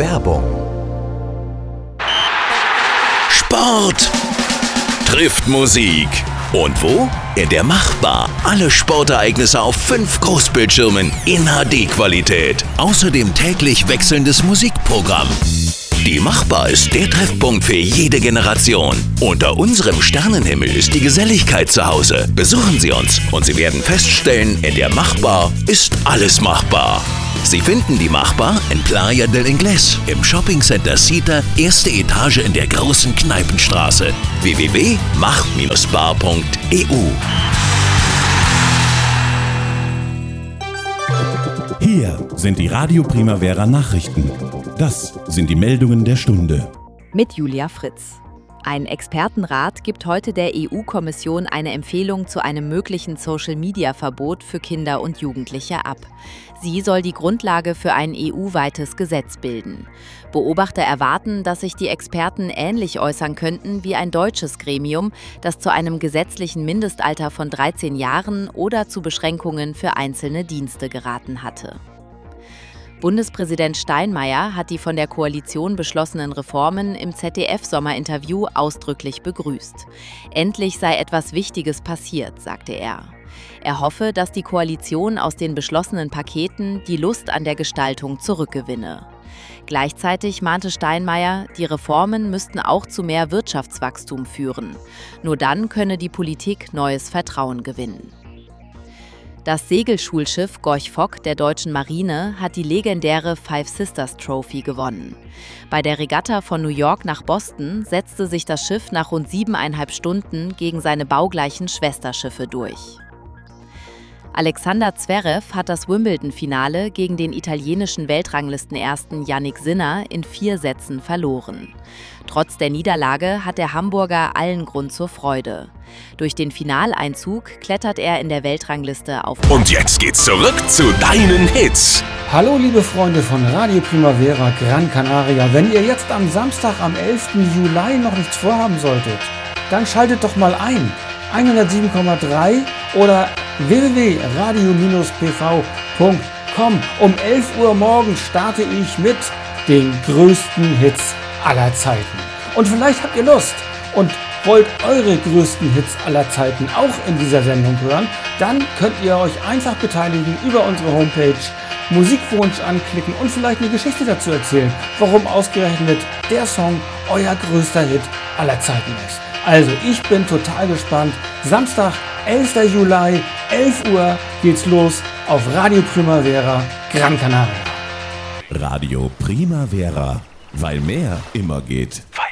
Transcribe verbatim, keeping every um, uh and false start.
Werbung. Sport trifft Musik. Und wo? In der Machbar. Alle Sportereignisse auf fünf Großbildschirmen in H D-Qualität. Außerdem täglich wechselndes Musikprogramm. Die Machbar ist der Treffpunkt für jede Generation. Unter unserem Sternenhimmel ist die Geselligkeit zu Hause. Besuchen Sie uns und Sie werden feststellen, in der Machbar ist alles machbar. Sie finden die Machbar in Playa del Inglés, im Shoppingcenter Sita, erste Etage in der großen Kneipenstraße. w w w punkt mach Bindestrich bar punkt e u. Hier sind die Radio Primavera Nachrichten. Das sind die Meldungen der Stunde. Mit Julia Fritz. Ein Expertenrat gibt heute der E U-Kommission eine Empfehlung zu einem möglichen Social-Media-Verbot für Kinder und Jugendliche ab. Sie soll die Grundlage für ein E U-weites Gesetz bilden. Beobachter erwarten, dass sich die Experten ähnlich äußern könnten wie ein deutsches Gremium, das zu einem gesetzlichen Mindestalter von dreizehn Jahren oder zu Beschränkungen für einzelne Dienste geraten hatte. Bundespräsident Steinmeier hat die von der Koalition beschlossenen Reformen im Z D F-Sommerinterview ausdrücklich begrüßt. Endlich sei etwas Wichtiges passiert, sagte er. Er hoffe, dass die Koalition aus den beschlossenen Paketen die Lust an der Gestaltung zurückgewinne. Gleichzeitig mahnte Steinmeier, die Reformen müssten auch zu mehr Wirtschaftswachstum führen. Nur dann könne die Politik neues Vertrauen gewinnen. Das Segelschulschiff Gorch Fock der deutschen Marine hat die legendäre Five Sisters Trophy gewonnen. Bei der Regatta von New York nach Boston setzte sich das Schiff nach rund siebeneinhalb Stunden gegen seine baugleichen Schwesterschiffe durch. Alexander Zverev hat das Wimbledon-Finale gegen den italienischen Weltranglistenersten Jannik Sinner in vier Sätzen verloren. Trotz der Niederlage hat der Hamburger allen Grund zur Freude. Durch den Finaleinzug klettert er in der Weltrangliste auf. Und jetzt geht's zurück zu deinen Hits. Hallo liebe Freunde von Radio Primavera Gran Canaria. Wenn ihr jetzt am Samstag, am elften Juli noch nichts vorhaben solltet, dann schaltet doch mal ein. hundertsieben Komma drei oder w w w punkt radio Bindestrich p v punkt com. Um elf Uhr morgens starte ich mit den größten Hits aller Zeiten. Und vielleicht habt ihr Lust und wollt eure größten Hits aller Zeiten auch in dieser Sendung hören, dann könnt ihr euch einfach beteiligen über unsere Homepage, Musikwunsch anklicken und vielleicht eine Geschichte dazu erzählen, warum ausgerechnet der Song euer größter Hit aller Zeiten ist. Also, ich bin total gespannt. Samstag, elften Juli, elf Uhr geht's los auf Radio Primavera Gran Canaria. Radio Primavera, weil mehr immer geht.